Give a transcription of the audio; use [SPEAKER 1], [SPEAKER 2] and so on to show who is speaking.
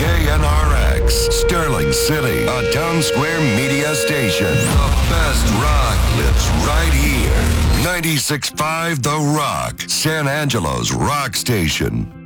[SPEAKER 1] KNRX, Sterling City, a Town Square media station. The best rock lives right here. 96.5 The Rock, San Angelo's rock station.